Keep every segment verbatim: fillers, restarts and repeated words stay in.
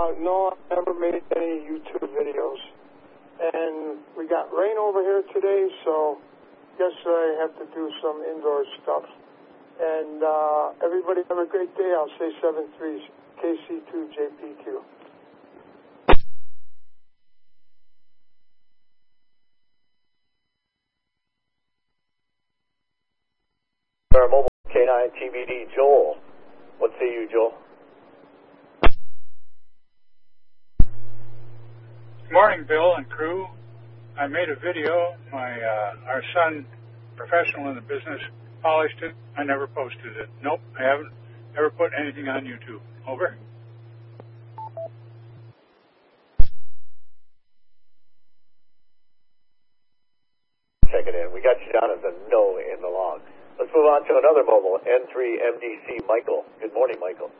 Uh, no, I never made any YouTube videos. And we got rain over here today, so guess I have to do some indoor stuff. And uh, everybody have a great day. I'll say seven three K C two J P Q. Our mobile K nine T V D, Joel. What say you, Joel? Good morning, Bill and crew. I made a video. My uh, our son, professional in the business, polished it. I never posted it. Nope, I haven't ever put anything on YouTube. Over. Check it in. We got you down as a no in the log. Let's move on to another mobile, N three M D C, Michael. Good morning, Michael.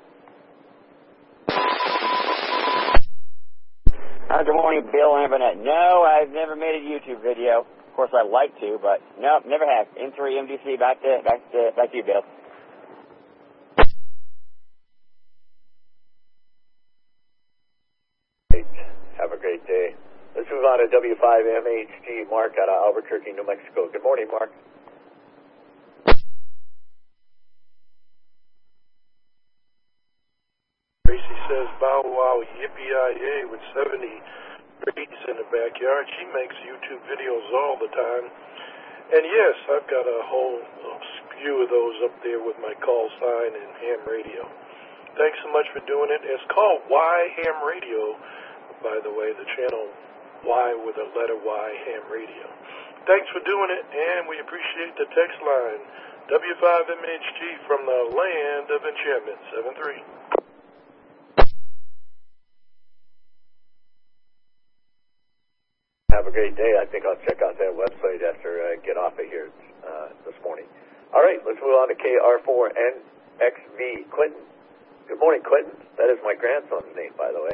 Uh, good morning, Bill and Burnett. No, I've never made a YouTube video. Of course, I'd like to, but no, never have. N three M D C, back to back to back to you, Bill. Great. Have a great day. Let's move on to W five M H G, Mark out of Albuquerque, New Mexico. Good morning, Mark. Tracy says, bow wow, yippee-yi-yay with seventy trees in the backyard. She makes YouTube videos all the time. And yes, I've got a whole spew of those up there with my call sign and ham radio. Thanks so much for doing it. It's called Y Ham Radio, by the way, the channel Y with a letter Y, Ham Radio. Thanks for doing it, and we appreciate the text line. W five M H G from the land of enchantment, seven three. Have a great day. I think I'll check out that website after I get off of here uh, this morning. All right, let's move on to K R four N X V, Quentin. Good morning, Quentin. That is my grandson's name, by the way.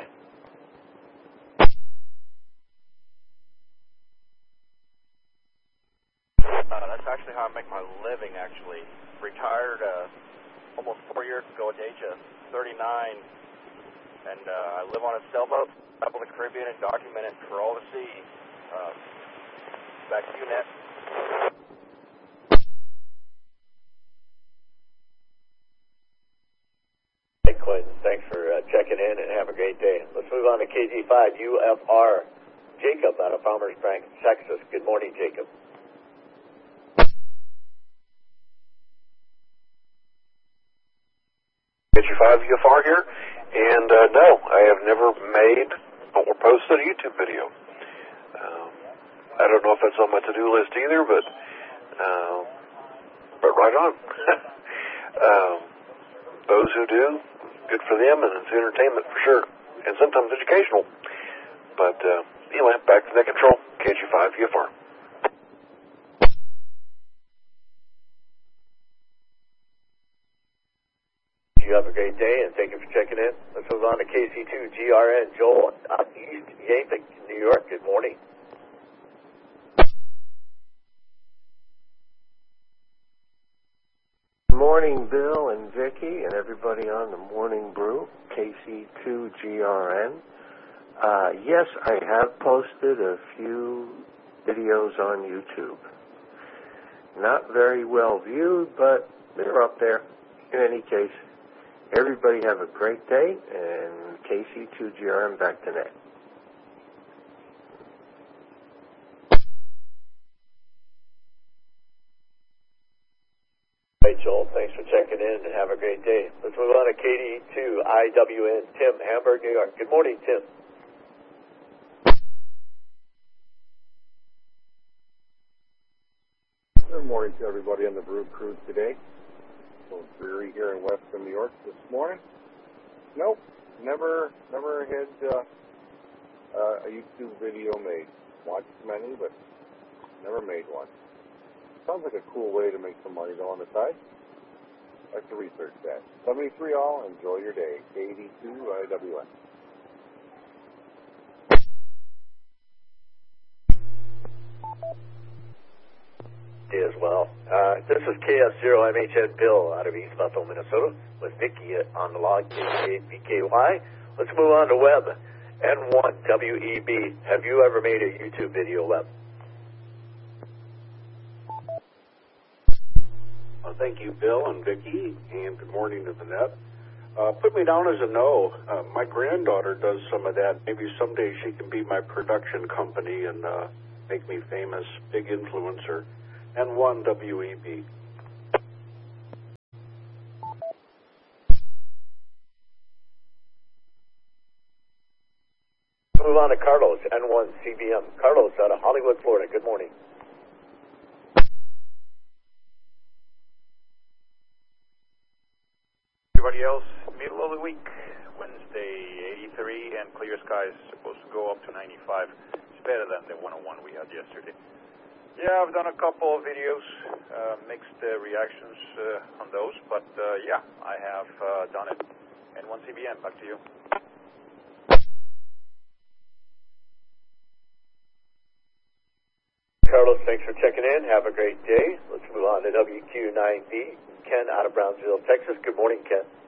Uh, that's actually how I make my living, actually. Retired uh, almost four years ago at the age of thirty-nine, and uh, I live on a sailboat, travel the Caribbean and document it for all to see. Uh, back to you, Ned. Hey, Quentin. Thanks for uh, checking in, and have a great day. Let's move on to K G five U F R, Jacob out of Farmers Branch, Texas. Good morning, Jacob. K G five U F R here, and uh, no, I have never made or posted a YouTube video. Um, I don't know if that's on my to-do list either, but uh, but right on. um, those who do, good for them, and it's entertainment for sure, and sometimes educational. But uh, anyway, back to net control, K G five U F R. You have a great day, and thank you for checking in. Let's move on to K C two G R N, Joel out east, Yankton, New York. Good morning. Good morning, Bill and Vicky and everybody on the Morning Brew, K C two G R N. Uh, yes, I have posted a few videos on YouTube. Not very well viewed, but they're up there. In any case, everybody have a great day, and K C two G R N back to net. Hey, Joel. Thanks for checking in, and have a great day. Let's move on to K D two I W N, Tim, Hamburg, New York. Good morning, Tim. Good morning to everybody on the Brew Crew today. So dreary here in Western New York this morning. Nope, never, never had uh, uh, a YouTube video made. Watched many, but never made one. Sounds like a cool way to make some money though on the side. I have to research that. seventy-three all, enjoy your day. K D two I W N. As well. Uh, this is K S zero M H N Bill out of East Bethel, Minnesota, with Vicky on the log, V K Y Let's move on to Web. N one W E B. Have you ever made a YouTube video, Web? Uh, thank you, Bill and Vicki, and good morning to the net. Uh, put me down as a no. Uh, my granddaughter does some of that. Maybe someday she can be my production company and uh, make me famous, big influencer. N one W E B. Move on to Carlos, N one C B M. Carlos out of Hollywood, Florida. Good morning. Everybody else, middle of the week, Wednesday, eighty-three, and clear skies, supposed to go up to ninety-five. It's better than the one oh one we had yesterday. Yeah, I've done a couple of videos, uh, mixed uh, reactions uh, on those, but uh, yeah, I have uh, done it. N one C B M, back to you. Carlos, thanks for checking in. Have a great day. Let's move on to W Q nine B. Ken out of Brownsville, Texas. Good morning, Ken.